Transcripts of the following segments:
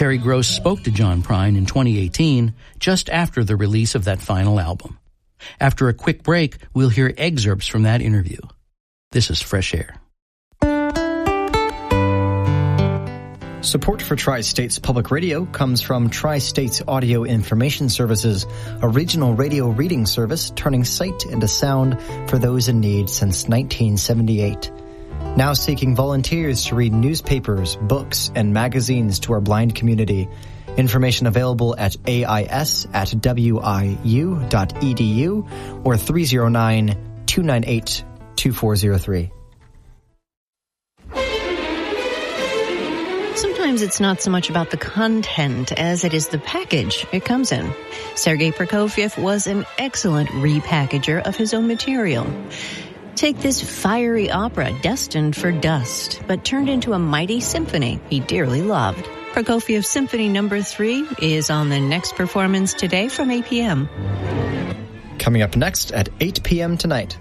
Terry Gross spoke to John Prine in 2018, just after the release of that final album. After a quick break, we'll hear excerpts from that interview. This is Fresh Air. Support for Tri-States Public Radio comes from Tri-States Audio Information Services, a regional radio reading service turning sight into sound for those in need since 1978. Now seeking volunteers to read newspapers, books, and magazines to our blind community. Information available at ais@wiu.edu or 309-298-2403. Sometimes it's not so much about the content as it is the package it comes in. Sergei Prokofiev was an excellent repackager of his own material. Take this fiery opera destined for dust, but turned into a mighty symphony he dearly loved. Prokofiev Symphony No. 3 is on the next performance today from 8 p.m. Coming up next at 8 p.m. tonight.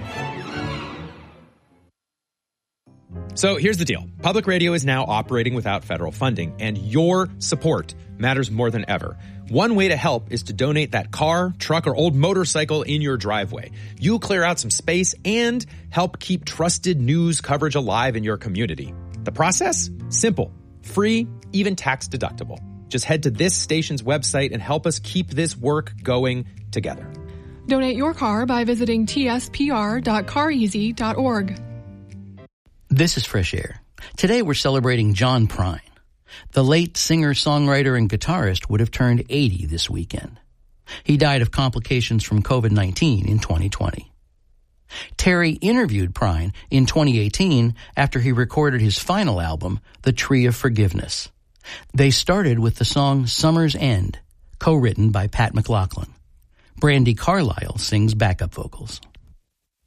So here's the deal. Public radio is now operating without federal funding, and your support matters more than ever. One way to help is to donate that car, truck, or old motorcycle in your driveway. You'll clear out some space and help keep trusted news coverage alive in your community. The process? Simple, free, even tax deductible. Just head to this station's website and help us keep this work going together. Donate your car by visiting tspr.careasy.org. This is Fresh Air. Today we're celebrating John Prine. The late singer, songwriter, and guitarist would have turned 80 this weekend. He died of complications from COVID-19 in 2020. Terry interviewed Prine in 2018 after he recorded his final album, The Tree of Forgiveness. They started with the song Summer's End, co-written by Pat McLaughlin. Brandi Carlile sings backup vocals.